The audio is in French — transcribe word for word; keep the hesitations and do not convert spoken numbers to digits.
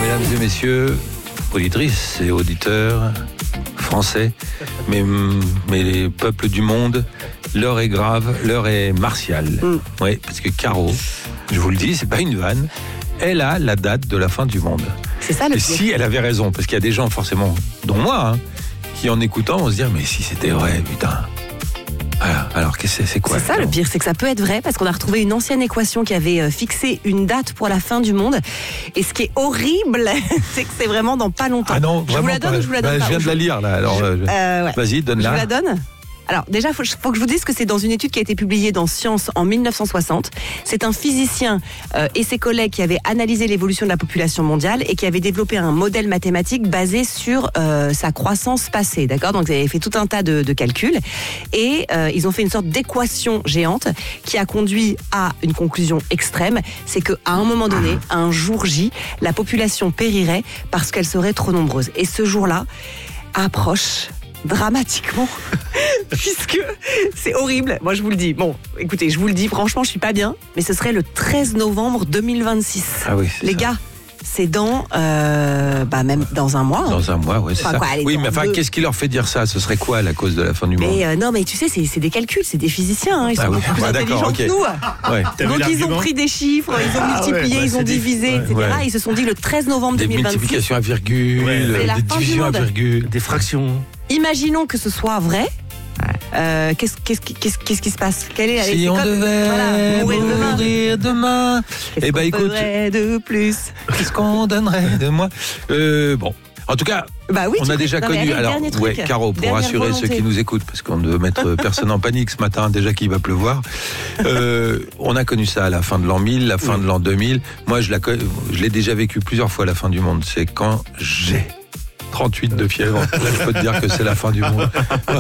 mesdames et messieurs, auditrices et auditeurs français, mais, mais les peuples du monde, l'heure est grave, l'heure est martiale. Mm. Oui, parce que Caro, je vous le dis, c'est pas une vanne, elle a la date de la fin du monde. C'est ça le et pire. Si elle avait raison, parce qu'il y a des gens forcément, dont moi, hein, qui en écoutant vont se dire, mais si c'était vrai, putain. Voilà. Alors, qu'est-ce que c'est, c'est quoi? C'est ça le pire, c'est que ça peut être vrai parce qu'on a retrouvé une ancienne équation qui avait fixé une date pour la fin du monde. Et ce qui est horrible, c'est que c'est vraiment dans pas longtemps. Ah non, je vous la donne pas. ou je vous la donne bah, pas? Je viens de la lire là. Alors, je, euh, ouais. Vas-y, donne-la. Je vous la donne. Alors déjà, il faut, faut que je vous dise que c'est dans une étude qui a été publiée dans Science en mille neuf cent soixante. C'est un physicien euh, et ses collègues qui avaient analysé l'évolution de la population mondiale et qui avaient développé un modèle mathématique basé sur euh, sa croissance passée. D'accord ? Donc ils avaient fait tout un tas de, de calculs et euh, ils ont fait une sorte d'équation géante qui a conduit à une conclusion extrême. C'est qu'à un moment donné, un jour J, la population périrait parce qu'elle serait trop nombreuse. Et ce jour-là approche dramatiquement puisque c'est horrible. Moi je vous le dis. Bon, écoutez, je vous le dis, franchement, je suis pas bien, mais ce serait le treize novembre deux mille vingt-six. Ah oui, les ça. gars, c'est dans bah même dans un mois. Dans hein. un mois, oui, c'est enfin, ça. Quoi, allez, oui, mais enfin, deux... qu'est-ce qui leur fait dire ça? Ce serait quoi la cause de la fin du monde? Mais euh, non, mais tu sais, c'est, c'est des calculs, c'est des physiciens. Hein, ils sont ah oui. beaucoup plus bah, intelligents okay. que nous. Ouais. Donc ils ont pris des chiffres, ils ont multiplié, ah ouais, bah, ils ont divisé, des... et cetera. Ouais. Ils se sont dit le treize novembre des deux mille vingt-six. Des multiplications à virgule, ouais, des divisions à virgule, des fractions. Imaginons que ce soit vrai. Euh, qu'est-ce, qu'est-ce, qu'est-ce, qu'est-ce qui se passe? Quelle est, si on comme, devait voilà, mourir demain, mourir demain qu'est-ce eh ben, qu'on écoute, ferait de plus? Qu'est-ce qu'on donnerait de moi? euh, Bon, en tout cas, bah oui, on a déjà non, connu. Alors, ouais, Caro, pour rassurer volonté. Ceux qui nous écoutent, parce qu'on ne veut mettre personne en panique ce matin, déjà qu'il va pleuvoir. Euh, on a connu ça à la fin de l'an mille, la fin oui. de l'an deux mille. Moi, je, la, je l'ai déjà vécu plusieurs fois, la fin du monde. C'est quand j'ai trente-huit de fièvre. Là, je peux te dire que c'est la fin du monde.